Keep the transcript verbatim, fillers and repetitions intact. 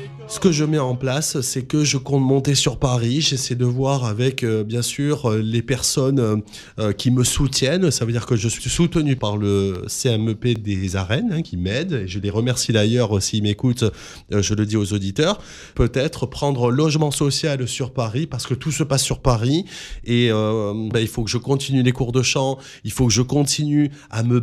Ce que je mets en place, c'est que je compte monter sur Paris. J'essaie de voir avec, euh, bien sûr, euh, les personnes euh, euh, qui me soutiennent. Ça veut dire que je suis soutenu par le C M E P des Arènes, hein, qui m'aide. Et je les remercie d'ailleurs euh, s'ils m'écoutent, euh, je le dis aux auditeurs. Peut-être prendre logement social sur Paris, parce que tout se passe sur Paris. Et euh, ben, il faut que je continue les cours de chant. Il faut que je continue à me